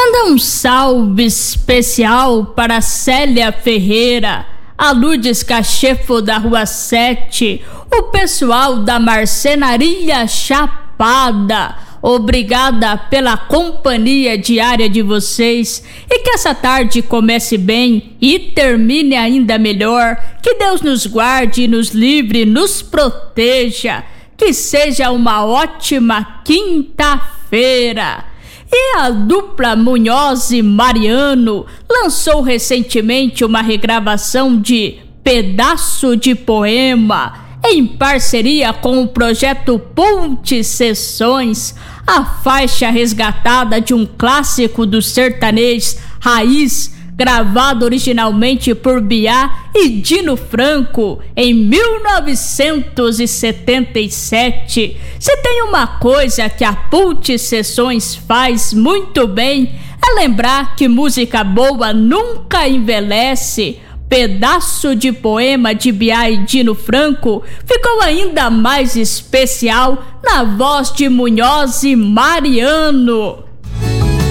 Manda um salve especial para Célia Ferreira, a Lourdes Cachefo da Rua 7, o pessoal da Marcenaria Chapada. Obrigada pela companhia diária de vocês e que essa tarde comece bem e termine ainda melhor. Que Deus nos guarde, nos livre, nos proteja. Que seja uma ótima quinta-feira. E a dupla Munhoz e Mariano lançou recentemente uma regravação de Pedaço de Poema em parceria com o projeto Ponte Sessões, a faixa resgatada de um clássico do sertanejo raiz, gravado originalmente por Biá e Dino Franco em 1977. Se tem uma coisa que a Ponte Sessões faz muito bem, é lembrar que música boa nunca envelhece. Pedaço de Poema de Biá e Dino Franco ficou ainda mais especial na voz de Munhoz e Mariano.